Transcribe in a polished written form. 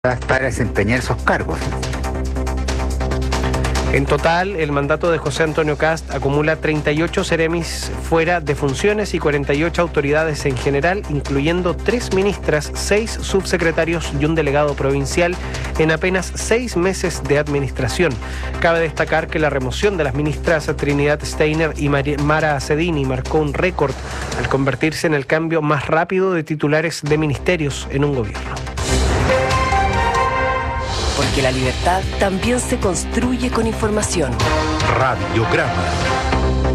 para desempeñar esos cargos. En total, el mandato de José Antonio Kast acumula 38 seremis fuera de funciones y 48 autoridades en general, incluyendo 3 ministras, 6 subsecretarios y un delegado provincial en apenas 6 meses de administración. Cabe destacar que la remoción de las ministras Trinidad Steiner y Mara Cedini marcó un récord al convertirse en el cambio más rápido de titulares de ministerios en un gobierno. Porque la libertad también se construye con información. Radiograma.